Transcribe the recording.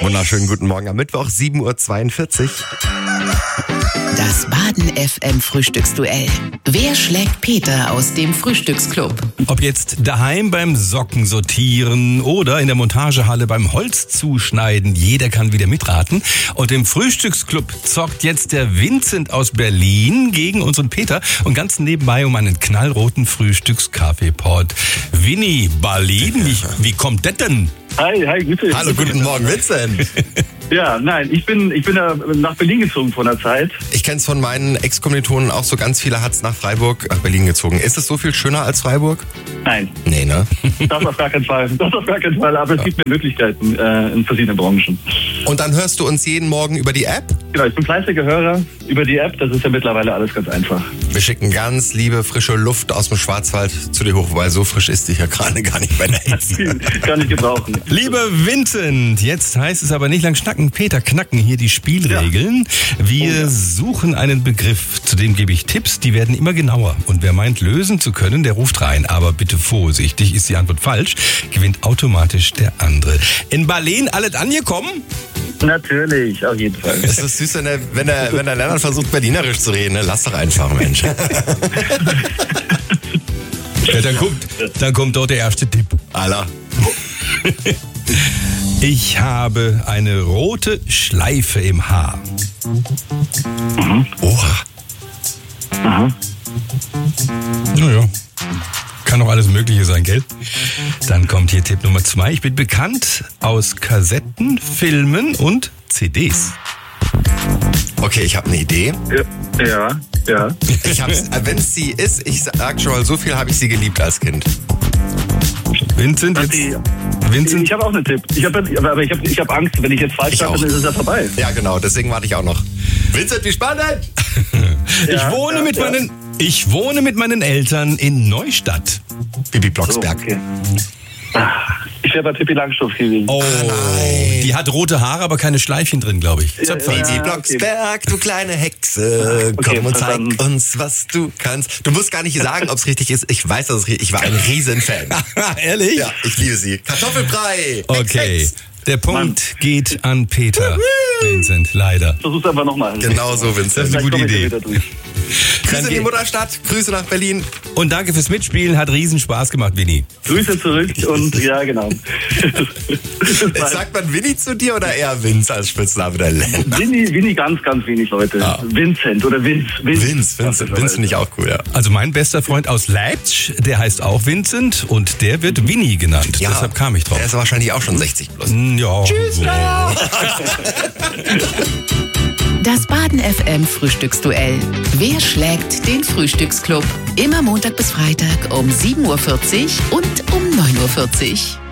Wunderschönen guten Morgen am Mittwoch, 7.42 Uhr. Das Baden FM Frühstücksduell. Wer schlägt Peter aus dem Frühstücksclub? Ob jetzt daheim beim Socken sortieren oder in der Montagehalle beim Holz zuschneiden, jeder kann wieder mitraten. Und im Frühstücksclub zockt jetzt der Vincent aus Berlin gegen unseren Peter und ganz nebenbei um einen knallroten Frühstückskaffeepot. Winnie, Berlin, wie kommt das denn? Hi, grüße. Hallo, guten Morgen, Vincent. Ja, nein, ich bin da nach Berlin gezogen vor einer Zeit. Ich kenne es von meinen Ex-Kommilitonen auch so, ganz viele hat es nach Freiburg, nach Berlin gezogen. Ist es so viel schöner als Freiburg? Nein, Nee, ne? das auf gar keinen Fall. Aber es gibt mir Möglichkeiten in verschiedenen Branchen. Und dann hörst du uns jeden Morgen über die App? Genau, ich bin fleißiger Hörer über die App. Das ist ja mittlerweile alles ganz einfach. Wir schicken ganz liebe, frische Luft aus dem Schwarzwald zu dir hoch, wobei so frisch ist die ja gerade gar nicht bei der Hitze. Kann ich gebrauchen. Lieber Vincent, jetzt heißt es aber nicht lang schnacken. Peter, knacken hier die Spielregeln. Wir suchen einen Begriff, zu dem gebe ich Tipps, die werden immer genauer. Und wer meint, lösen zu können, der ruft rein. Aber bitte vorsichtig, ist die Antwort falsch, gewinnt automatisch der andere. In Berlin alles angekommen? Natürlich, auf jeden Fall. Es ist süß, wenn der Lennart versucht, Berlinerisch zu reden. Ne? Lass doch einfach, Mensch. Ja, dann kommt dort der erste Tipp. Allah. Ich habe eine rote Schleife im Haar. Oha. Naja, kann doch alles Mögliche sein, gell? Dann kommt hier Tipp Nummer 2. Ich bin bekannt aus Kassetten, Filmen und CDs. Okay, ich habe eine Idee. Ja. Wenn es sie ist, ich sag schon mal, so viel habe ich sie geliebt als Kind. Vincent, Vincent? Ich habe auch einen Tipp. Ich habe Angst, wenn ich jetzt falsch sage, dann ist es ja vorbei. Ja, genau, deswegen warte ich auch noch. Vincent, wie spannend! Ich wohne mit meinen Eltern in Neustadt. Bibi Blocksberg. Okay. Ich wäre bei Pippi Langstrumpf gewesen. Oh, nein. Die hat rote Haare, aber keine Schleifchen drin, glaube ich. Zöpfer. Bibi Ja, Blocksberg, du kleine Hexe, Okay, komm und zeig verstanden. uns, was du kannst. Du musst gar nicht sagen, ob es richtig ist. Ich weiß, dass es richtig ist. Ich war ein Riesenfan. Ehrlich? Ja, ich liebe sie. Kartoffelbrei. Okay, Hex. der Punkt geht an Peter. Vincent, leider. Versuch's einfach nochmal. Genau so, Vincent. Das ist eine gute Idee. Grüße in die Mutterstadt, Grüße nach Berlin. Und danke fürs Mitspielen, hat riesen Spaß gemacht, Winnie. Grüße zurück und ja, genau. Sagt man Winnie zu dir oder eher Vince als Spitzname der Länder? Winnie ganz wenig Leute. Ja. Vincent oder Vince. Vince finde ich auch cool, ja. Also mein bester Freund aus Leipzig, der heißt auch Vincent und der wird Winnie genannt. Ja, Deshalb kam ich drauf. Der ist wahrscheinlich auch schon 60 plus. Ja. Tschüss, so. Das Baden FM Frühstücksduell. Wer schlägt den Frühstücksclub? Immer Montag bis Freitag um 7.40 Uhr und um 9.40 Uhr.